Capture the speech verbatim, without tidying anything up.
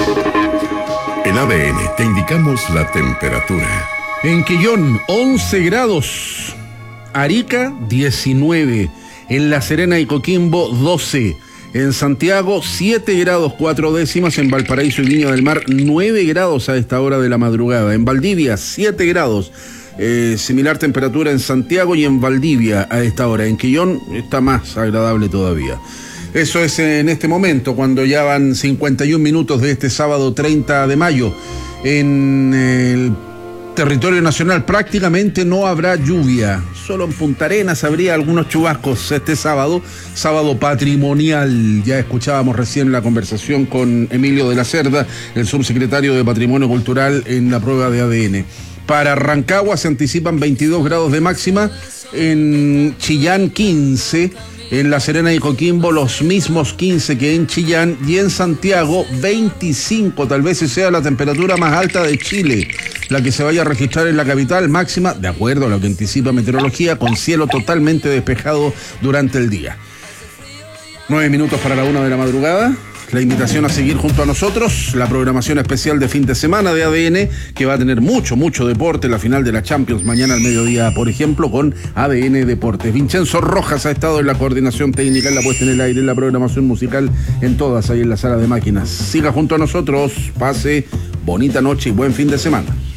En A D N te indicamos la temperatura. En Quillón, once grados. Arica, diecinueve. En La Serena y Coquimbo, doce. En Santiago, siete grados cuatro décimas. En Valparaíso y Viña del Mar, nueve grados a esta hora de la madrugada. En Valdivia, siete grados. Eh, similar temperatura en Santiago y en Valdivia a esta hora. En Quillón está más agradable todavía. Eso es en este momento, cuando ya van cincuenta y un minutos de este sábado treinta de mayo. En el territorio nacional prácticamente no habrá lluvia. Solo en Punta Arenas habría algunos chubascos este sábado, sábado patrimonial. Ya escuchábamos recién la conversación con Emilio de la Cerda, el subsecretario de Patrimonio Cultural, en la prueba de A D N. Para Rancagua se anticipan veintidós grados de máxima, en Chillán quince, en La Serena y Coquimbo los mismos quince que en Chillán, y en Santiago veinticinco, tal vez sea la temperatura más alta de Chile, la que se vaya a registrar en la capital, máxima, de acuerdo a lo que anticipa meteorología, con cielo totalmente despejado durante el día. Nueve minutos para la una de la madrugada. La invitación a seguir junto a nosotros, la programación especial de fin de semana de A D N, que va a tener mucho, mucho deporte, la final de la Champions mañana al mediodía, por ejemplo, con A D N Deportes. Vincenzo Rojas ha estado en la coordinación técnica, en la puesta en el aire, en la programación musical, en todas, ahí en la sala de máquinas. Siga junto a nosotros, pase bonita noche y buen fin de semana.